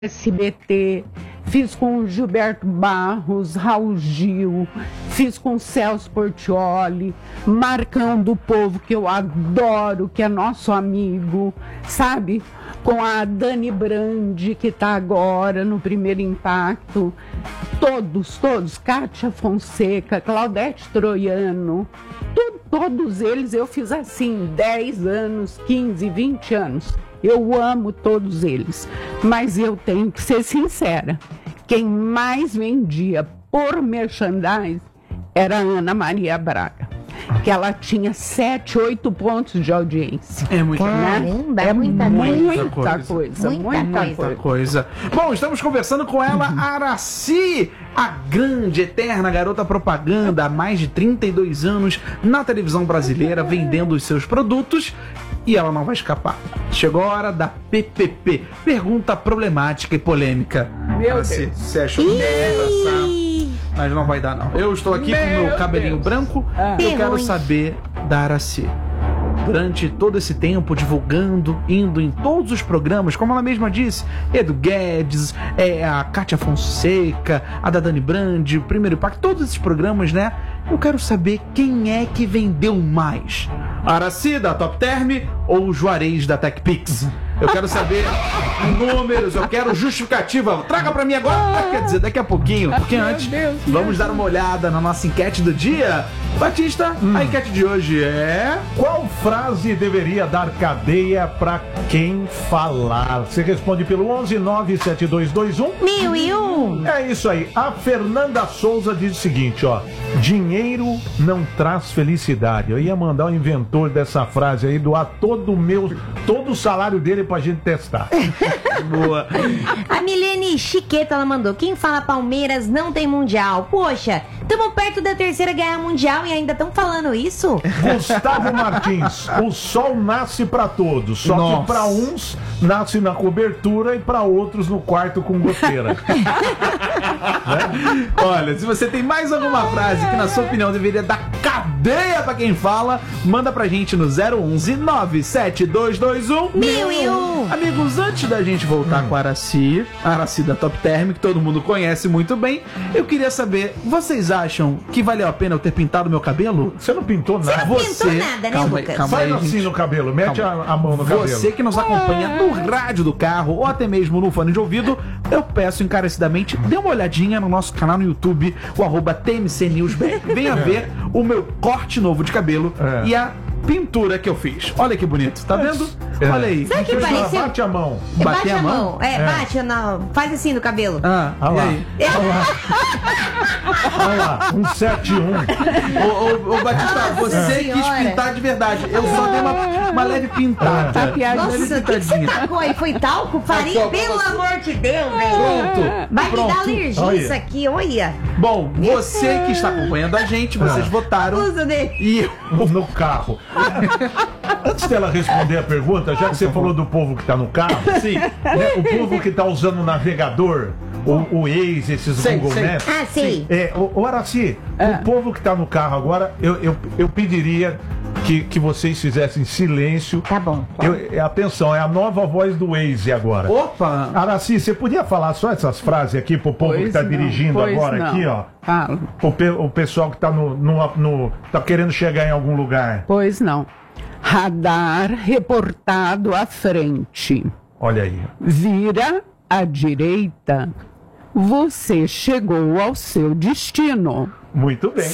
SBT, fiz com o Gilberto Barros, Raul Gil, fiz com o Celso Portiolli, Marcando o Povo, que eu adoro, que é nosso amigo, sabe? Com a Dani Brandi, que está agora no Primeiro Impacto. Todos, Kátia Fonseca, Claudete Troiano, todos eles eu fiz assim, 10 anos, 15, 20 anos. Eu amo todos eles, mas eu tenho que ser sincera. Quem mais vendia por merchandise era a Ana Maria Braga, que ela tinha 7, 8 pontos de audiência. É muita Caramba, é muita coisa. Bom, estamos conversando com ela, Aracy, a grande, eterna garota propaganda, há mais de 32 anos na televisão brasileira, vendendo os seus produtos. E ela não vai escapar. Chegou a hora da PPP. Pergunta problemática e polêmica. Meu Aracy, Deus. você achou que ia passar? Mas não vai dar, não. Eu estou aqui com o meu cabelinho branco. Eu quero saber da Aracy. Durante todo esse tempo, divulgando, indo em todos os programas, como ela mesma disse, Edu Guedes, a Kátia Fonseca, a da Dani Brandi, o Primeiro Impacto, todos esses programas, né? Eu quero saber quem é que vendeu mais. Aracy da Top Term ou o Juarez da TechPix? Eu quero saber números, eu quero justificativa. Traga pra mim agora, quer dizer, daqui a pouquinho. Porque antes, vamos dar uma olhada na nossa enquete do dia. Batista, a enquete de hoje é... Qual frase deveria dar cadeia pra quem falar? Você responde pelo 1197221-1001. É isso aí. A Fernanda Souza diz o seguinte, ó. Dinheiro não traz felicidade. Eu ia mandar o inventor dessa frase aí doar todo o salário dele pra gente testar. Boa. A Milene Chiqueta, ela mandou: quem fala Palmeiras não tem mundial. Poxa, estamos perto da Terceira Guerra Mundial e ainda estão falando isso? Gustavo Martins, o sol nasce pra todos, só que pra uns nasce na cobertura e pra outros no quarto com goteira. Né? Olha, se você tem mais alguma frase que na sua opinião deveria dar cadeia pra quem fala, manda pra gente no 011-97221-1001. Amigos, antes da gente voltar com a Aracy da Top Term, que todo mundo conhece muito bem, eu queria saber, vocês acham que valeu a pena eu ter pintado meu cabelo? Você não pintou nada. Você não pintou nada, né, Lucas? Faz assim no cabelo, mete a mão no cabelo. Você que nos acompanha no rádio do carro ou até mesmo no fone de ouvido, eu peço encarecidamente, dê uma olhadinha no nosso canal no YouTube, o @TMCNewsBR. Venha ver o meu corte novo de cabelo e a pintura que eu fiz. Olha que bonito, tá vendo? Olha aí. Sabe que pareceu? Bate a mão. Bate a mão. Bate, não. Faz assim no cabelo. Olha lá. Olha lá, 171. Ô Batista, você quis pintar de verdade. Eu só dei uma leve pintada. Nossa, o que você tacou aí? Foi talco? Farinha? Pelo amor de Deus, velho. Pronto. Vai me dar alergia isso aqui, olha. Bom, você que está acompanhando a gente, vocês votaram. Uso dele. E no carro. Antes dela responder a pergunta, já que você falou do povo que tá no carro, sim, né, o povo que tá usando o navegador, o Waze, esses Google Maps. Ah, sim. O Aracy, o povo que tá no carro agora, eu pediria que vocês fizessem silêncio. Tá bom. Atenção, é a nova voz do Waze agora. Opa! Aracy, você podia falar só essas frases aqui pro povo que tá dirigindo agora aqui, ó? Fala. O pessoal que tá tá querendo chegar em algum lugar. Pois não. Radar reportado à frente. Olha aí. Vira à direita. Você chegou ao seu destino. Muito bem.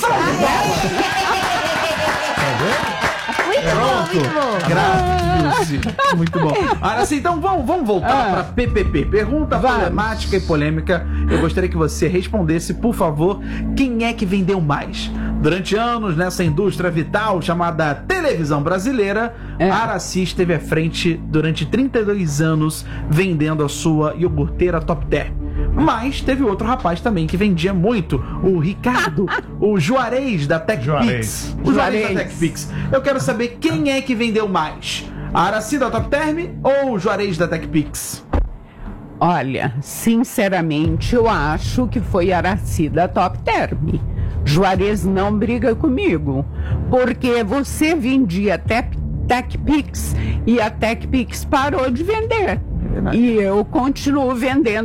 Pronto. Graças. Muito bom. Aracy, então vamos voltar para PPP. Pergunta problemática e polêmica. Eu gostaria que você respondesse, por favor, quem é que vendeu mais? Durante anos, nessa indústria vital chamada televisão brasileira, a Aracy esteve à frente durante 32 anos vendendo a sua iogurteira Top Term. Mas teve outro rapaz também que vendia muito, o Ricardo, o Juarez da TechPix. O Juarez da TechPix. Eu quero saber quem é que vendeu mais, a Aracy da Top Term ou o Juarez da TechPix? Olha, sinceramente, eu acho que foi a Aracy da Top Term. Juarez não briga comigo, porque você vendia TechPix e a TechPix parou de vender. Verdade. E eu continuo vendendo